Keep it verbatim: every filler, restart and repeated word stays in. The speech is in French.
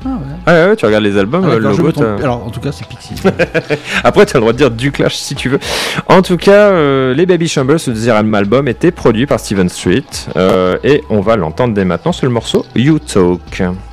Ah ouais. Ah ouais, tu regardes les albums, Ah, le logo. T'as... Alors en tout cas c'est Pixies. Après tu as le droit de dire du Clash si tu veux. En tout cas, euh, les Baby Shambles, ce deuxième album, était produit par Steven Street euh, et on va l'entendre dès maintenant sur le morceau You Talk.